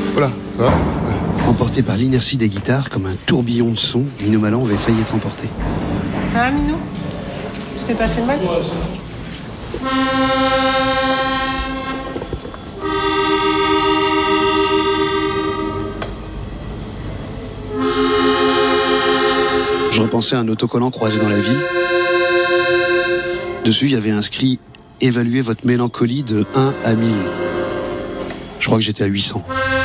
Voilà, ça va? Emporté par l'inertie des guitares, comme un tourbillon de son, Minou Malan avait failli être emporté. Ça va, Minou? Je t'ai pas fait de mal? Je repensais à un autocollant croisé dans la ville. Dessus, il y avait inscrit « Évaluez votre mélancolie de 1 à 1000 ». Je crois que j'étais à 800.